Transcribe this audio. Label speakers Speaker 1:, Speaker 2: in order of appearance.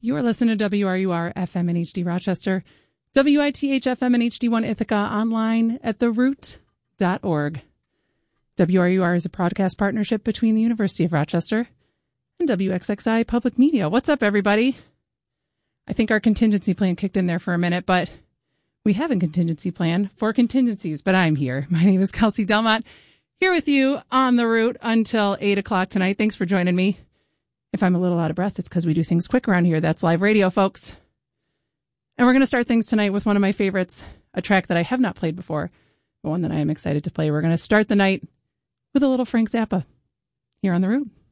Speaker 1: You are listening to WRUR FM in HD Rochester, WITH FM in HD1 Ithaca, online at theroot.org. WRUR is a broadcast partnership between the University of Rochester and WXXI Public Media. What's up, everybody? I think our contingency plan kicked in there for a minute, but we have a contingency plan for contingencies, but I'm here. My name is Kelsey Delmont, here with you on the Root until 8 o'clock tonight. Thanks for joining me. If I'm a little out of breath, it's because we do things quick around here. That's live radio, folks. And we're going to start things tonight with one of my favorites, a track that I have not played before, but one that I am excited to play. We're going to start the night with a little Frank Zappa here on the Root.